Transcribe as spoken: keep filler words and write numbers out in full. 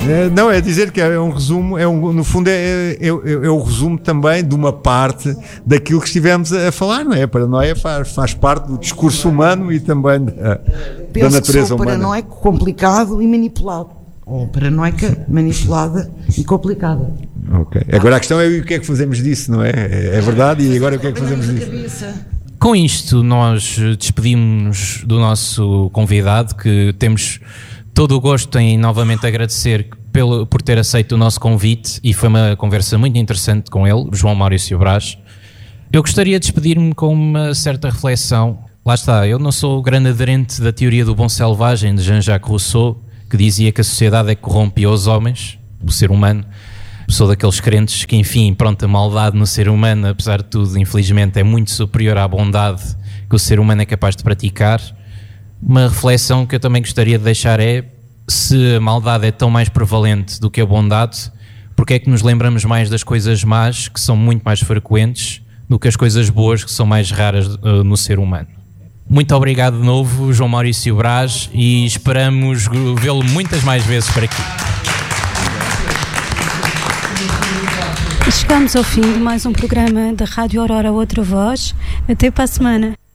É, não, é dizer que é um resumo, é um, no fundo é, é, é, é o resumo também de uma parte daquilo que estivemos a falar, não é? A paranoia faz, faz parte do discurso humano e também da, da natureza humana. Paranoico, complicado e manipulado. Ou paranoica, manipulada e complicada. Ok. Agora a questão é o que é que fazemos disso, não é? É verdade, e agora o que é que fazemos disso? Com isto nós despedimos do nosso convidado, que temos todo o gosto em novamente agradecer pelo, por ter aceito o nosso convite, e foi uma conversa muito interessante com ele, João Maurício Braz. Eu gostaria de despedir-me com uma certa reflexão. Lá está, eu não sou grande aderente da teoria do bom selvagem de Jean-Jacques Rousseau, que dizia que a sociedade é que corrompia os homens, o ser humano. Sou daqueles crentes que, enfim, pronto, a maldade no ser humano, apesar de tudo, infelizmente, é muito superior à bondade que o ser humano é capaz de praticar. Uma reflexão que eu também gostaria de deixar é: se a maldade é tão mais prevalente do que a bondade, porque é que nos lembramos mais das coisas más, que são muito mais frequentes, do que as coisas boas, que são mais raras uh, no ser humano? Muito obrigado de novo, João Maurício Braz, e esperamos vê-lo muitas mais vezes por aqui. Chegamos ao fim de mais um programa da Rádio Aurora Outra Voz. Até para a semana.